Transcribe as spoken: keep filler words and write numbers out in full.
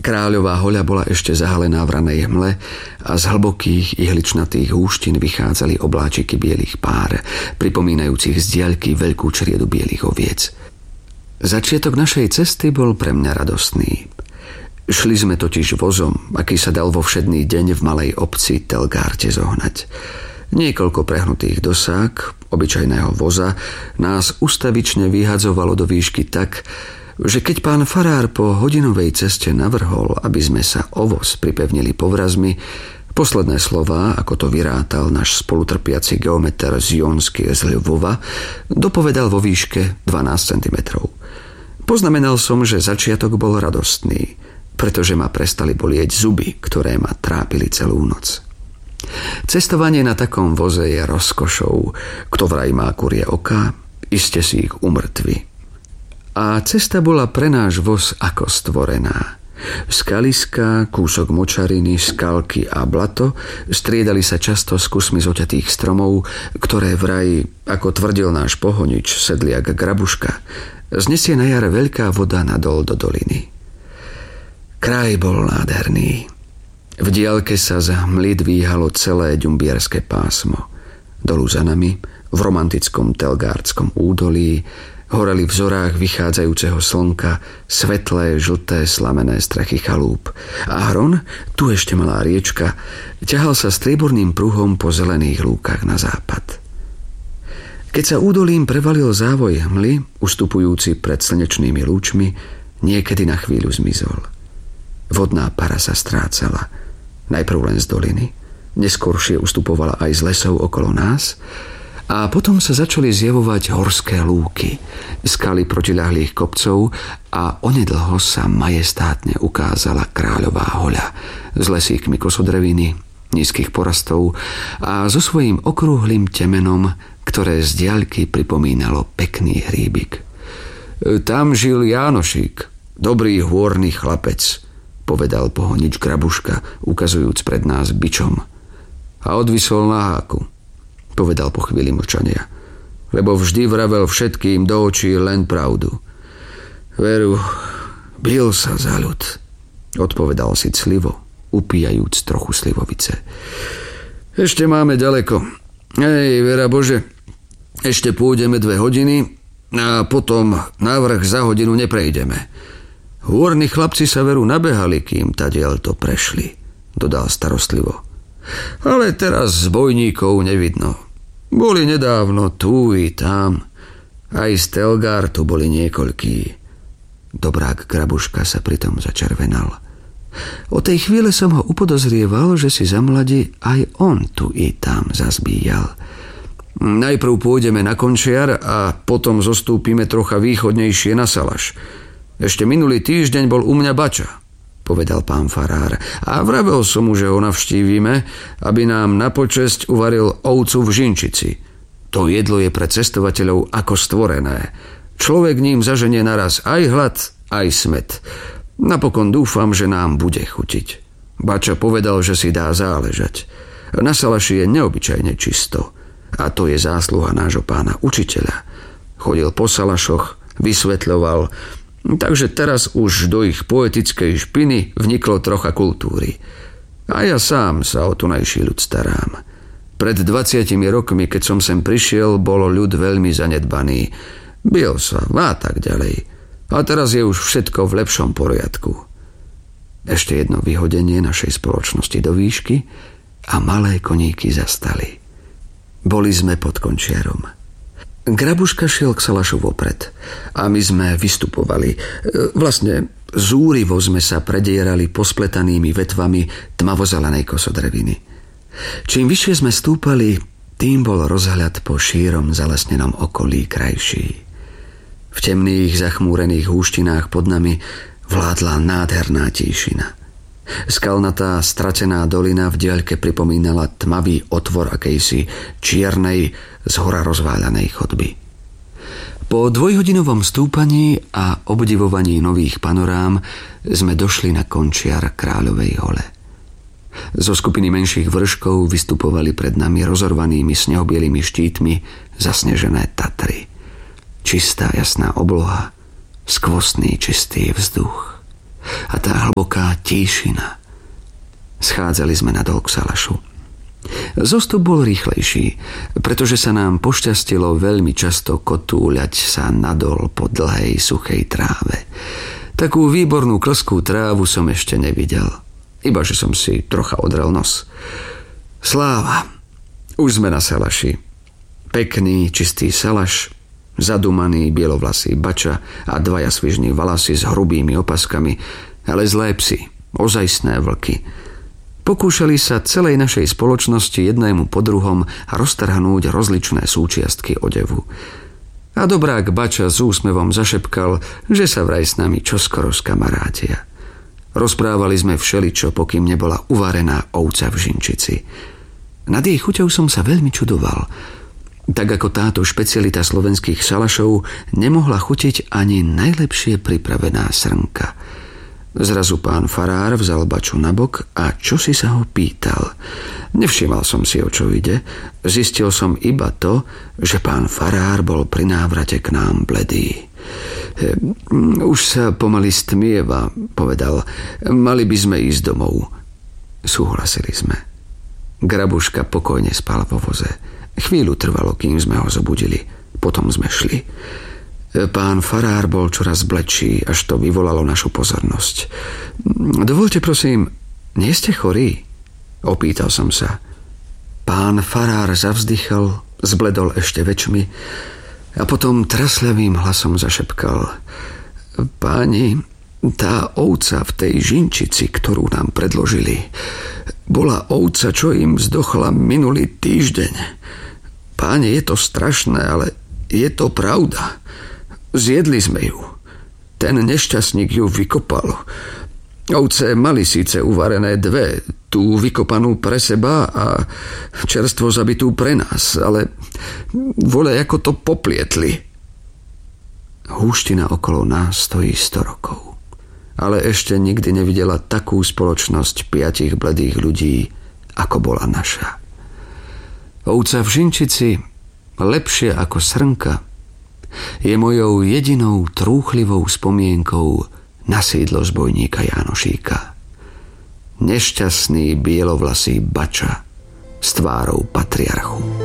Kráľová hoľa bola ešte zahalená v ranej hmle a z hlbokých ihličnatých húštin vychádzali obláčiky bielých pár, pripomínajúcich z diaľky veľkú čriedu bielých oviec. Začiatok našej cesty bol pre mňa radostný. Šli sme totiž vozom, aký sa dal vo všedný deň v malej obci Telgárte zohnať. Niekoľko prehnutých dosák obyčajného voza nás ustavične vyhadzovalo do výšky tak, že keď pán farár po hodinovej ceste navrhol, aby sme sa o voz pripevnili povrazmi, posledné slová, ako to vyrátal náš spolutrpiaci geometer z Jonsky z Lvova, dopovedal vo výške dvanásť centimetrov. Poznamenal som, že začiatok bol radostný, pretože ma prestali bolieť zuby, ktoré ma trápili celú noc. Cestovanie na takom voze je rozkošou. Kto vraj má kurie oka, iste si ich umrtví. A cesta bola pre náš voz ako stvorená. Skaliska, kúsok močariny, skalky a blato striedali sa často s kusmi zoťatých stromov, ktoré vraj, ako tvrdil náš pohonič, sedliak Grabuška, znesie na jar veľká voda nadol do doliny. Kraj bol nádherný. V diaľke sa z hmly dvíhalo celé ďumbierské pásmo. Dolu za nami, v romantickom telgártskom údolí, horeli v zorách vychádzajúceho slnka svetlé, žlté, slamené strechy chalúp. A Hron, tu ešte malá riečka, ťahal sa strieborným pruhom po zelených lúkach na západ. Keď sa údolím prevalil závoj hmly, ustupujúci pred slnečnými lúčmi, niekedy na chvíľu zmizol. Vodná para sa strácala. Najprv len z doliny, neskôršie ustupovala aj z lesov okolo nás, a potom sa začali zjavovať horské lúky, skaly protiľahlých kopcov a onedlho sa majestátne ukázala Kráľová hoľa s lesíkmi kosodreviny, nízkych porastov a so svojím okrúhlym temenom, ktoré z diaľky pripomínalo pekný hríbik. Tam žil Jánošík, dobrý hôrny chlapec, povedal pohonič Grabuška, ukazujúc pred nás bičom. A odvisol na háku, povedal po chvíli mlčania, lebo vždy vravel všetkým do očí len pravdu. Veru, bil sa za ľud, odpovedal si clivo, upíjajúc trochu slivovice. Ešte máme ďaleko. Hej, vera Bože, ešte pôjdeme dve hodiny a potom navrch za hodinu neprejdeme. Hôrni chlapci sa veru nabehali, kým tadiaľ to prešli, dodal starostlivo. Ale teraz zbojníkov nevidno. Boli nedávno tu i tam. Aj z Telgártu boli niekoľkí. Dobrák Grabuška sa pritom začervenal. O tej chvíle som ho upodozrieval, že si za mladí aj on tu i tam zazbíjal. Najprv pôjdeme na Končiar a potom zostúpime trocha východnejšie na Salaš. Ešte minulý týždeň bol u mňa bača, povedal pán farár, a vravel som mu, že ho navštívime, aby nám na počesť uvaril ovcu v žinčici. To jedlo je pre cestovateľov ako stvorené. Človek ním zaženie naraz aj hlad, aj smäd. Napokon dúfam, že nám bude chutiť. Bača povedal, že si dá záležať. Na Salaši je neobyčajne čisto. A to je zásluha nášho pána učiteľa. Chodil po Salašoch, vysvetľoval, takže teraz už do ich poetickej špiny vniklo trocha kultúry. A ja sám sa o tunajší ľud starám. Pred dvadsiatimi rokmi, keď som sem prišiel, bol ľud veľmi zanedbaný. Bil sa a tak ďalej. A teraz je už všetko v lepšom poriadku. Ešte jedno vyhodenie našej spoločnosti do výšky a malé koníky zastali. Boli sme pod Končiarom. Grabuška šiel k Salašu vopred a my sme vystupovali. Vlastne zúrivo sme sa predierali pospletanými vetvami tmavozelenej kosodreviny. Čím vyššie sme stúpali, tým bol rozhľad po šírom zalesnenom okolí krajší. V temných zachmúrených húštinách pod nami vládla nádherná tíšina. Skalnatá stratená dolina v diaľke pripomínala tmavý otvor akejsi čiernej, zhora rozváľanej chodby. Po dvojhodinovom stúpaní a obdivovaní nových panorám sme došli na Končiar Kráľovej hole. Zo skupiny menších vrškov vystupovali pred nami rozorvanými snehobielými štítmi zasnežené Tatry. Čistá jasná obloha, skvostný čistý vzduch. a tá hlboká tíšina. Schádzali sme nadol k salašu. Zostup bol rýchlejší, pretože sa nám pošťastilo veľmi často kotúľať sa nadol po dlhej suchej tráve. Takú výbornú klskú trávu som ešte nevidel, iba že som si trocha odrel nos. Sláva, už sme na salaši. Pekný, čistý salaš, zadumaný bielovlasý bača a dvaja svižní valasi s hrubými opaskami, ale zlé psy, ozajstné vlky. Pokúšali sa celej našej spoločnosti jednému po druhom roztrhnúť rozličné súčiastky odevu. A dobrák bača s úsmevom zašepkal, že sa vraj s nami čoskoro skamarátia. Rozprávali sme všeličo, pokým nebola uvarená ovca v žinčici. Nad jej chuťou som sa veľmi čudoval. Tak ako táto špecialita slovenských salašov nemohla chutiť ani najlepšie pripravená srnka. Zrazu pán farár vzal baču nabok a čosi sa ho pýtal. Nevšimal som si, o čo ide. Zistil som iba to, že pán farár bol pri návrate k nám bledý. Už sa pomaly stmieva, povedal. Mali by sme ísť domov. Súhlasili sme. Grabuška pokojne spal vo voze. Chvíľu trvalo, kým sme ho zobudili. Potom sme šli. Pán farár bol čoraz bledší, až to vyvolalo našu pozornosť. Dovoľte, prosím, nie ste chorí? Opýtal som sa. Pán farár zavzdychal, zbledol ešte väčšmi a potom trasľavým hlasom zašepkal. Páni, tá ovca v tej žinčici, ktorú nám predložili, bola ovca, čo im zdochla minulý týždeň. Páni, je to strašné, ale je to pravda. Zjedli sme ju. Ten nešťastník ju vykopal. Ovce mali síce uvarené dve, tú vykopanú pre seba a čerstvo zabitú pre nás, ale vole, ako to poplietli. Húština okolo nás stojí sto rokov, ale ešte nikdy nevidela takú spoločnosť piatich bledých ľudí, ako bola naša. Ovca v žinčici, lepšie ako srnka, je mojou jedinou trúchlivou spomienkou na sídlo zbojníka Jánošíka. Nešťastný bielovlasý bača s tvárou patriarchu.